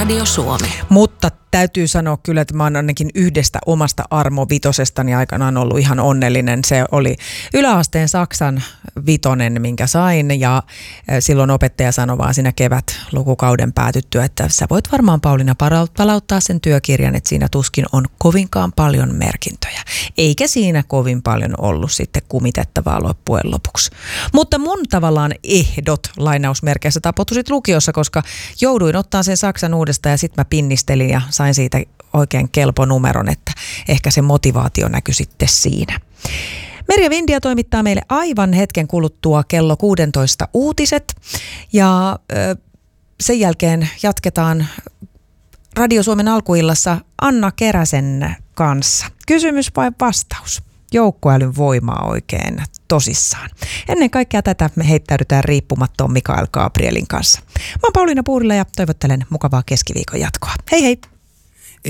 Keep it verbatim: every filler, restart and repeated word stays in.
Radio Suomi. Mutta täytyy sanoa kyllä, että mä oon ainakin yhdestä omasta Armo Vitosestani aikanaan ollut ihan onnellinen. Se oli yläasteen Saksan vitonen, minkä sain, ja silloin opettaja sanoi vaan siinä kevät-lukukauden päätyttyä, että sä voit varmaan, Pauliina, palauttaa sen työkirjan, että siinä tuskin on kovinkaan paljon merkintöjä. Eikä siinä kovin paljon ollut sitten kumitettavaa loppujen lopuksi. Mutta mun tavallaan ehdot lainausmerkeissä tapahtui sitten lukiossa, koska jouduin ottaa sen Saksan uudestaan ja sitten mä pinnistelin ja sain siitä oikein kelpo numeron, että ehkä se motivaatio näkyi sitten siinä. Merja Vindia toimittaa meille aivan hetken kuluttua kello kuusitoista uutiset ja ö, sen jälkeen jatketaan Radio Suomen alkuillassa Anna Keräsen kanssa. Kysymys vai vastaus? Joukkoälyn voimaa oikein tosissaan. Ennen kaikkea tätä me heittäydytään riippumattoon Mikael Gabrielin kanssa. Mä oon Pauliina Puurila ja toivottelen mukavaa keskiviikon jatkoa. Hei hei!